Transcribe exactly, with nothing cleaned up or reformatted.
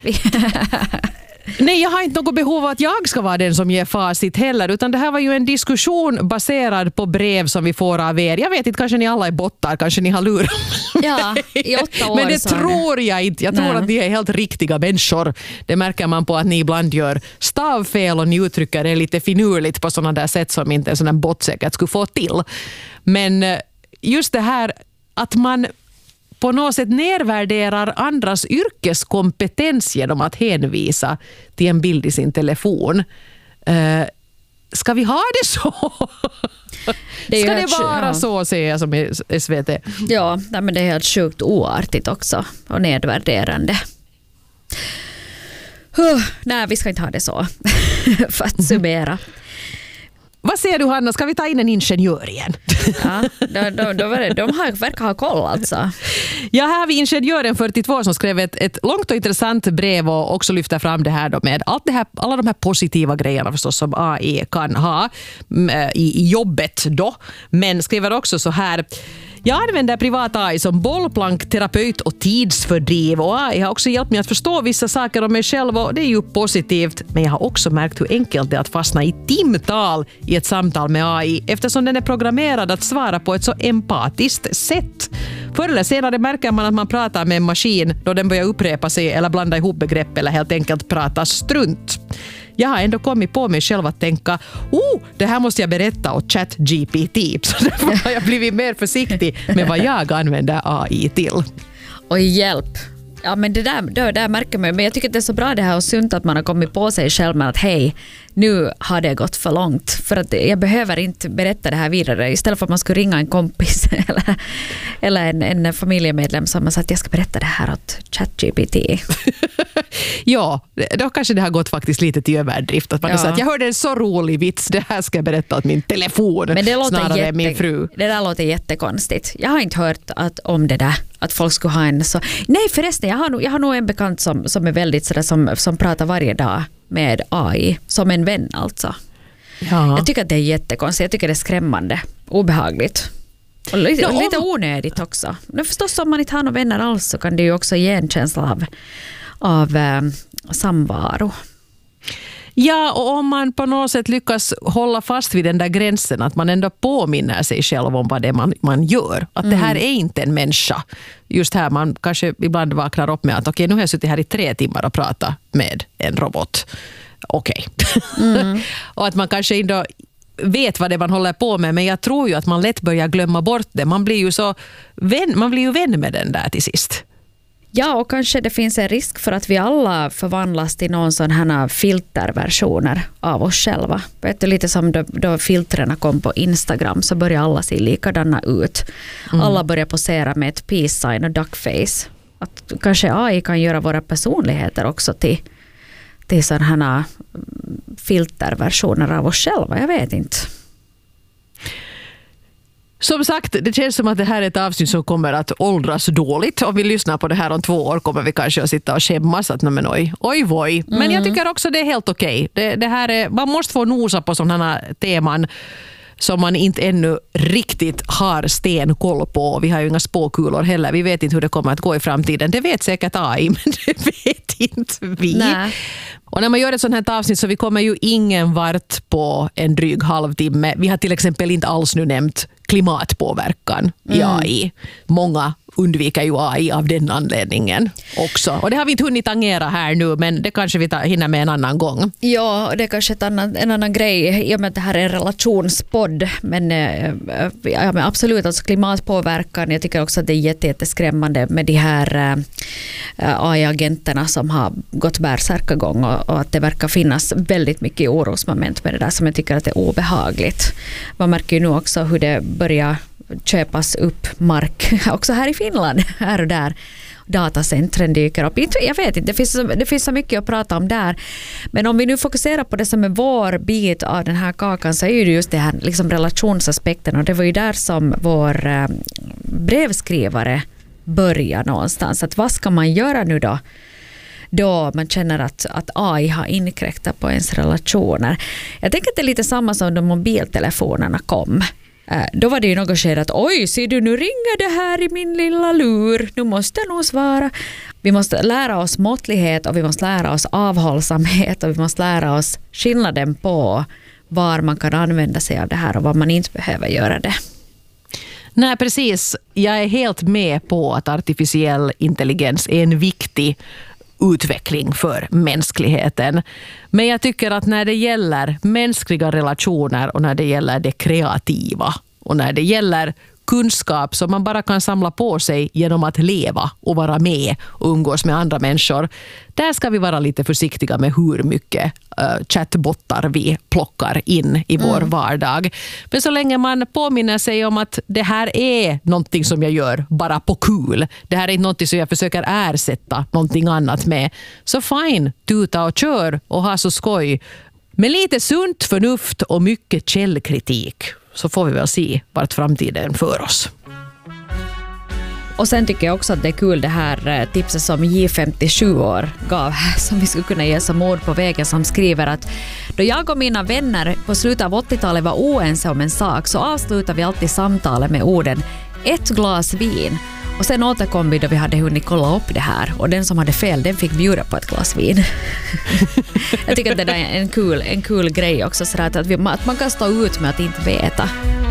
Nej, jag har inte något behov av att jag ska vara den som ger facit heller, utan det här var ju en diskussion baserad på brev som vi får av er. Jag vet inte, kanske ni alla är bottar, kanske ni har lurat. Ja, i åtta år. Men det tror jag inte. Jag tror Nej. att ni är helt riktiga människor. Det märker man på att ni ibland gör stavfel och ni uttrycker det lite finurligt på sådana där sätt som inte en sån där bot säkert skulle få till. Men just det här att man på något sätt nedvärderar andras yrkeskompetens genom att hänvisa till en bild i sin telefon. Uh, ska vi ha det så? Det ska det vara ja. så, säger jag som S V T. Ja, men det är helt sjukt oartigt också och nedvärderande. Uh, nej, vi ska inte ha det så. För att summera. Vad säger du, Hanna? Ska vi ta in en ingenjör igen? Ja, de, de, de, de har, verkar ha koll alltså. Ja, här har vi ingenjören fyrtiotvå som skrev ett, ett långt och intressant brev och också lyfter fram det här då med allt det här, alla de här positiva grejerna förstås som A I kan ha i, i jobbet då. Men skriver också så här: jag använder privat A I som bollplank, terapeut och tidsfördriv, och A I har också hjälpt mig att förstå vissa saker om mig själv, och det är ju positivt. Men jag har också märkt hur enkelt det är att fastna i timtal i ett samtal med A I eftersom den är programmerad att svara på ett så empatiskt sätt. Förr eller senare märker man att man pratar med en maskin då den börjar upprepa sig eller blanda ihop begrepp eller helt enkelt prata strunt. Jag har ändå kommit på mig själv att tänka, oh, det här måste jag berätta åt ChatGPT. Så därför har jag blivit mer försiktig med vad jag använder A I till. Och hjälp. Ja, men det där, det där märker man. Men jag tycker att det är så bra det här och sunt att man har kommit på sig själv med att hej, nu har det gått för långt. För att jag behöver inte berätta det här vidare. Istället för att man skulle ringa en kompis eller, eller en, en familjemedlem som har sagt att jag ska berätta det här åt ChatGPT. Ja, då kanske det har gått faktiskt lite till överdrift. Att man ja. har sagt, jag hörde en så rolig vits, det här ska jag berätta åt min telefon. Men det låter snarare jätte, min fru. Det där låter jättekonstigt. Jag har inte hört att, om det där. Att folk skulle ha en så... Nej förresten, jag har nog, jag har nog en bekant som, som är väldigt sådär som, som pratar varje dag med A I. Som en vän alltså. Ja. Jag tycker att det är jättekonstigt. Jag tycker det är skrämmande. Obehagligt. Och lite, ja, och lite onödigt också. Men förstås om man inte har några vänner alls så kan det ju också ge en känsla av, av eh, samvaro. Ja, och om man på något sätt lyckas hålla fast vid den där gränsen, att man ändå påminner sig själv om vad det är man, man gör. Att mm. det här är inte en människa. Just här, man kanske ibland vaknar upp med att okej, okay, nu har jag suttit här i tre timmar och pratat med en robot. Okej. Okay. Mm. Och att man kanske ändå vet vad det man håller på med, men jag tror ju att man lätt börjar glömma bort det. Man blir ju så vän, man blir ju vän med den där till sist. Ja, och kanske det finns en risk för att vi alla förvandlas till någon sån här filterversioner av oss själva. Vet du, lite som då, då filtrerna kom på Instagram så börjar alla se likadana ut. Mm. Alla börjar posera med ett peace sign och duckface. Att kanske A I kan göra våra personligheter också till, till sån här filterversioner av oss själva. Jag vet inte. Som sagt, det känns som att det här är ett avsnitt som kommer att åldras dåligt. Om vi lyssnar på det här om två år kommer vi kanske att sitta och skämmas att men oj, oj, oj. Men mm. jag tycker också det är helt okej. Det, det här är, man måste få nosa på sådana teman som man inte ännu riktigt har stenkoll på. Vi har ju inga spåkulor heller. Vi vet inte hur det kommer att gå i framtiden. Det vet säkert A I, men det vet inte vi. Nej. Och när man gör ett sånt här avsnitt så vi kommer ju ingen vart på en dryg halvtimme. Vi har till exempel inte alls nu nämnt klimatpåverkan mm. i A I. Många undviker ju A I av den anledningen också. Och det har vi inte hunnit tangera här nu, men det kanske vi tar, hinner med en annan gång. Ja, det är kanske ett annan, en annan grej i och med att det här är en relationspodd. Men, ja, men absolut, alltså klimatpåverkan. Jag tycker också att det är jätte, jätteskrämmande med de här äh, A I-agenterna som har gått bärsärkagång och, och att det verkar finnas väldigt mycket orosmoment med det där som jag tycker att det är obehagligt. Man märker ju nu också hur det börjar köpas upp mark också här i Finland, här och där. Datacentren dyker upp. Jag vet inte, det finns, det finns så mycket att prata om där. Men om vi nu fokuserar på det som är vår bit av den här kakan så är det just det här liksom relationsaspekten, och det var ju där som vår eh, brevskrivare börjar någonstans. Att vad ska man göra nu då? Då man känner att, att A I har inkräktat på ens relationer. Jag tänker att det är lite samma som när mobiltelefonerna kom. Då var det ju något skede att oj, ser du, nu ringer det här i min lilla lur. Nu måste jag nog svara. Vi måste lära oss måttlighet och vi måste lära oss avhållsamhet och vi måste lära oss skillnaden på var man kan använda sig av det här och var man inte behöver göra det. Nej, precis. Jag är helt med på att artificiell intelligens är en viktig utveckling för mänskligheten. Men jag tycker att när det gäller mänskliga relationer och när det gäller det kreativa och när det gäller kunskap som man bara kan samla på sig genom att leva och vara med och umgås med andra människor. Där ska vi vara lite försiktiga med hur mycket uh, chattbottar vi plockar in i vår mm. vardag. Men så länge man påminner sig om att det här är någonting som jag gör bara på kul. Det här är inte någonting som jag försöker ersätta någonting annat med. Så fine, tuta och kör och ha så skoj. Med lite sunt förnuft och mycket källkritik så får vi väl se vart framtiden för oss. Och sen tycker jag också att det är kul det här tipset som J femtiosju år gav som vi skulle kunna ge som ord på vägen, som skriver att då jag och mina vänner på slutet av åttiotalet var oense om en sak så avslutar vi alltid samtalet med orden ett glas vin. Och sen återkom vi då vi hade hunnit kolla upp det här. Och den som hade fel, den fick bjuda på ett glas vin. Jag tycker att det är en kul, en kul grej också. Så att, vi, att man kan stå ut med att inte veta.